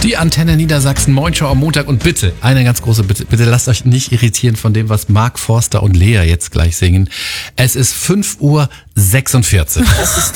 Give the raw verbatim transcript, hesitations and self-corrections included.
Die Antenne Niedersachsen, Moin Show am Montag. Und bitte, eine ganz große Bitte, bitte lasst euch nicht irritieren von dem, was Mark Forster und Lea jetzt gleich singen. Es ist fünf Uhr sechsundvierzig. Es ist